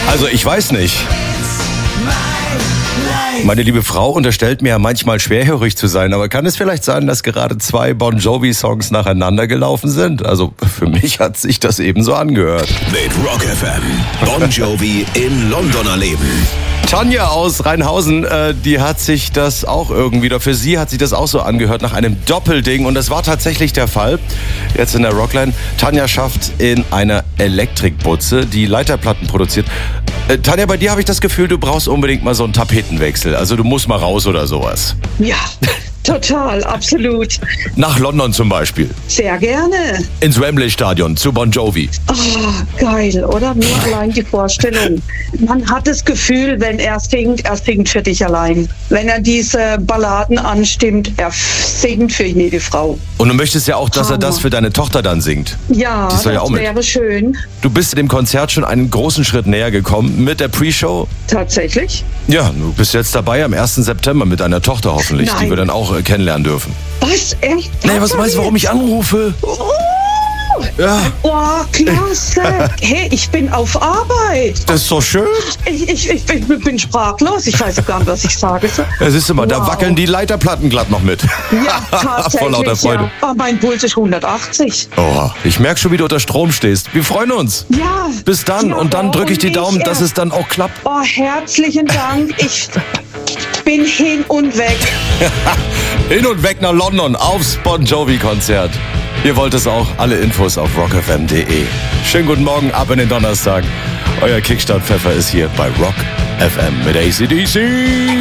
Also ich weiß nicht. Meine liebe Frau unterstellt mir ja manchmal schwerhörig zu sein, aber kann es vielleicht sein, dass gerade 2 Bon Jovi-Songs nacheinander gelaufen sind? Also für mich hat sich das ebenso angehört. Mit Rock FM. Bon Jovi in Londoner Leben. Tanja aus Rheinhausen, die hat sich das auch irgendwie, oder für sie hat sich das auch so angehört nach einem Doppelding. Und das war tatsächlich der Fall. Jetzt in der Rockline. Tanja schafft in einer Elektrikbutze, die Leiterplatten produziert. Tanja, bei dir habe ich das Gefühl, du brauchst unbedingt mal so einen Tapetenwechsel. Also du musst mal raus oder sowas. Ja, total, absolut. Nach London zum Beispiel. Sehr gerne. Ins Wembley-Stadion zu Bon Jovi. Oh, geil, oder? Nur allein die Vorstellung. Man hat das Gefühl, wenn er singt für dich allein. Wenn er diese Balladen anstimmt, er singt für jede Frau. Und du möchtest ja auch, dass er das für deine Tochter dann singt. Ja, das ja wäre schön. Du bist dem Konzert schon einen großen Schritt näher gekommen mit der Pre-Show. Tatsächlich? Ja, du bist jetzt dabei am 1. September mit deiner Tochter hoffentlich, Nein. die wir dann auch kennenlernen dürfen. Was? Echt? Nee, was meinst du, warum ich anrufe? Ja. Oh, klasse. Hey, ich bin auf Arbeit. Das ist doch schön. Ich bin sprachlos. Ich weiß gar nicht, was ich sage. Ja, siehst du mal, da wackeln die Leiterplatten glatt noch mit. Ja, tatsächlich. Vor lauter Freude. Ja. Oh, mein Puls ist 180. Oh, ich merke schon, wie du unter Strom stehst. Wir freuen uns. Ja. Bis dann. Ja, und dann drücke ich die Daumen, dass es dann auch klappt. Oh, herzlichen Dank. Ich bin hin und weg. Hin und weg nach London aufs Bon Jovi-Konzert. Ihr wollt es auch. Alle Infos auf rockfm.de. Schönen guten Morgen, ab in den Donnerstag. Euer Kickstart-Pfeffer ist hier bei Rock FM mit AC/DC.